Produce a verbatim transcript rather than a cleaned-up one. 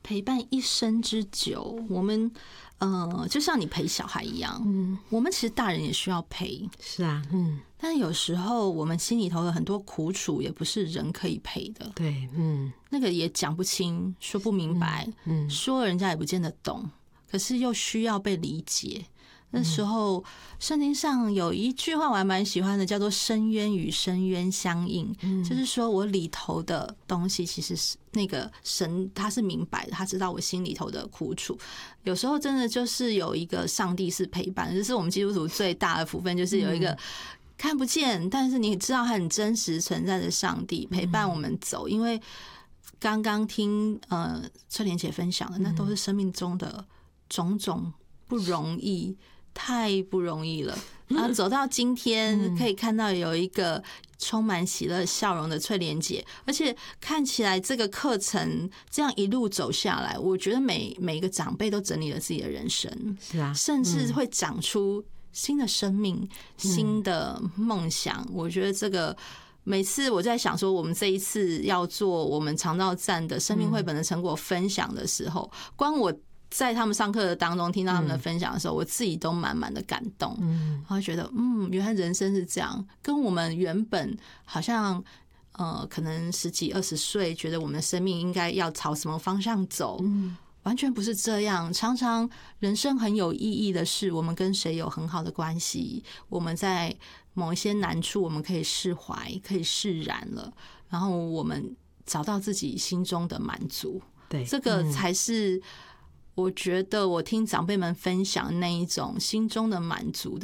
陪伴一生之久，我们呃，就像你陪小孩一样，嗯，我们其实大人也需要陪， 是啊，嗯， 但有时候我们心里头的很多苦楚，也不是人可以陪的， 对，嗯， 那个也讲不清，说不明白，嗯，说人家也不见得懂，可是又需要被理解。那时候圣经上有一句话我还蛮喜欢的，叫做深渊与深渊相应，就是说我里头的东西其实是那个神他是明白的，他知道我心里头的苦楚。有时候真的就是有一个上帝是陪伴，这是我们基督徒最大的福分，就是有一个看不见但是你知道他很真实存在的上帝陪伴我们走。因为刚刚听呃翠莲姐分享的，那都是生命中的种种不容易，太不容易了。然后走到今天，可以看到有一个充满喜乐笑容的翠莲姐，而且看起来这个课程这样一路走下来，我觉得每每一个长辈都整理了自己的人生， 是啊， 甚至会长出新的生命、新的梦想。我觉得这个。每次我在想说，我们这一次要做我们长照站的生命绘本的成果分享的时候，光我在他们上课的当中听到他们的分享的时候，我自己都满满的感动，然后觉得嗯，原来人生是这样，跟我们原本好像呃，可能十几二十岁觉得我们的生命应该要朝什么方向走，完全不是这样。常常人生很有意义的是，我们跟谁有很好的关系，我们在某一些难处我们可以释怀，可以释然了，然后我们找到自己心中的满足。 对， 这个才是我觉得我听长辈们分享那一种心中的满足的